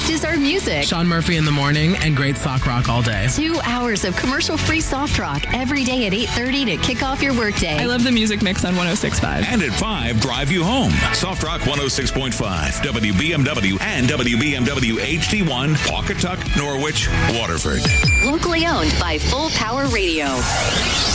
deserve music. Sean Murphy in the morning and great sock rock all day. 2 hours of commercial-free soft rock every day at 8:30 to kick off your workday. I love the music mix on 106.5. And at 5, drive you home. Soft Rock 106.5, WBMW and WBMW HD1, Pawcatuck, Norwich, Waterford. Locally owned by Full Power Radio.